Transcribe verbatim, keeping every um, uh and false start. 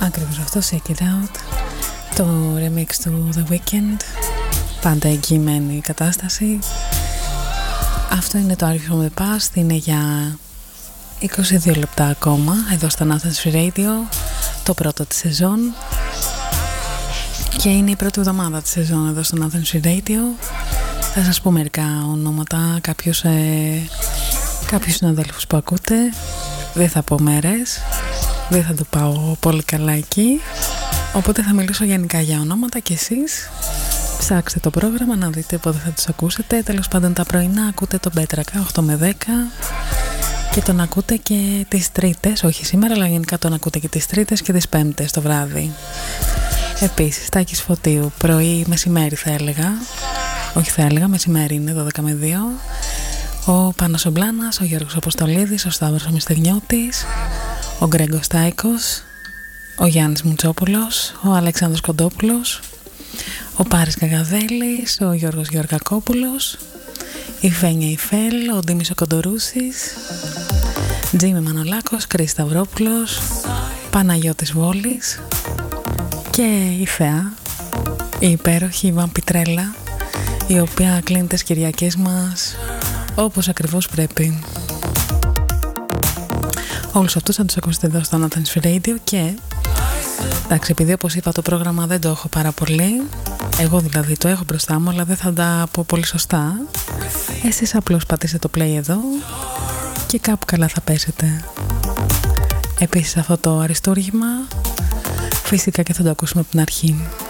Ακριβώς αυτό, Shake It Out, το remix του The Weeknd, πάντα εγγυημένη η κατάσταση. Αυτό είναι το Argue From The Past, είναι για είκοσι δύο λεπτά ακόμα εδώ στο Athens Free Radio, το πρώτο της σεζόν και είναι η πρώτη εβδομάδα της σεζόν εδώ στο Athens Free Radio. Θα σας πω μερικά ονόματα, κάποιους, ε, κάποιους συναδέλφους που ακούτε, δεν θα πω μέρες, δεν θα το πάω πολύ καλά εκεί, οπότε θα μιλήσω γενικά για ονόματα και εσείς ψάξτε το πρόγραμμα να δείτε πότε θα τους ακούσετε. Τέλος πάντων τα πρωινά ακούτε τον Πέτρακα οκτώ με δέκα και τον ακούτε και τις Τρίτες, όχι σήμερα αλλά γενικά τον ακούτε και τις Τρίτες και τις Πέμπτες το βράδυ. Επίσης Τάκης Φωτίου, πρωί μεσημέρι θα έλεγα, όχι θα έλεγα μεσημέρι είναι δώδεκα με δύο, ο Πάνος ο Μπλάνας, ο Γιώργος Αποστολίδης, ο Σταύρος ο Μυστεγνιώτης, ο Γκρέγκος Τάικος, ο Γιάννης Μουτσόπουλος, ο Αλέξανδρος Κοντόπουλος, ο Πάρης Καγαδέλης, ο Γιώργος Γεωργακόπουλος, η Φένια Ιφέλ, ο Ντίμης ο Κοντορούσης, Τζίμι Μανολάκος, Κρίς Σταυρόπουλος, Παναγιώτης Βόλης και η Θεά, η υπέροχη Ιβάν Πιτρέλα, η οποία κλείνει τις Κυριακές μας όπως ακριβώς πρέπει. Όλους αυτούς θα τους ακούσετε εδώ στο Athens Free Radio και εντάξει, επειδή όπως είπα το πρόγραμμα δεν το έχω πάρα πολύ, εγώ δηλαδή το έχω μπροστά μου αλλά δεν θα τα πω πολύ σωστά, εσείς απλώς πατήστε το play εδώ και κάπου καλά θα πέσετε. Επίσης αυτό το αριστούργημα φυσικά και θα το ακούσουμε από την αρχή.